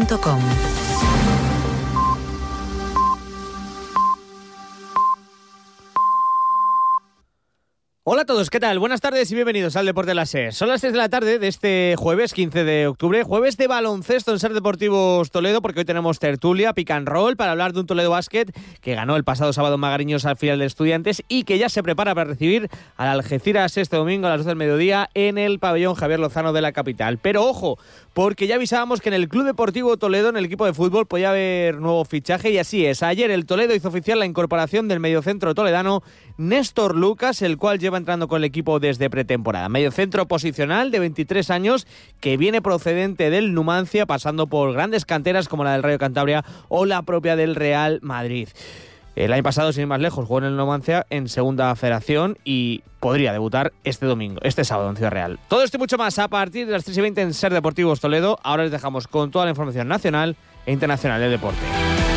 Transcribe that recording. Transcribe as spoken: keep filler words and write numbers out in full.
punto com. Hola a todos, ¿qué tal? Buenas tardes y bienvenidos al Deporte de la SER. Son las seis de la tarde de este jueves quince de octubre, jueves de baloncesto en SER Deportivos Toledo, porque hoy tenemos tertulia, pick and roll, para hablar de un Toledo Basket que ganó el pasado sábado en Magariños al final de Estudiantes y que ya se prepara para recibir al Algeciras este domingo a las doce del mediodía en el pabellón Javier Lozano de la capital. Pero ojo, porque ya avisábamos que en el Club Deportivo Toledo, en el equipo de fútbol, podía haber nuevo fichaje y así es. Ayer el Toledo hizo oficial la incorporación del mediocentro toledano Néstor Lucas, el cual lleva entrando con el equipo desde pretemporada. Mediocentro posicional de veintitrés años que viene procedente del Numancia, pasando por grandes canteras como la del Rayo Cantabria o la propia del Real Madrid. El año pasado, sin ir más lejos, jugó en el Numancia en Segunda Federación y podría debutar este domingo, este sábado en Ciudad Real. Todo esto y mucho más a partir de las tres y veinte en SER Deportivos Toledo. Ahora les dejamos con toda la información nacional e internacional del deporte.